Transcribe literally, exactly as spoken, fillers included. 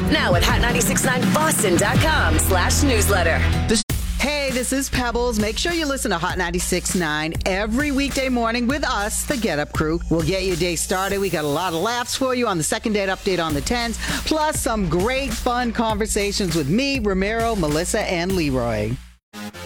app now at hot nine six nine boston dot com slash newsletter. Hey, this is Pebbles. Make sure you listen to Hot ninety-six point nine every weekday morning with us, the Get Up Crew. We'll get your day started. We got a lot of laughs for you on the second date update on the tens, plus some great fun conversations with me, Ramiro, Melissa, and Leroy.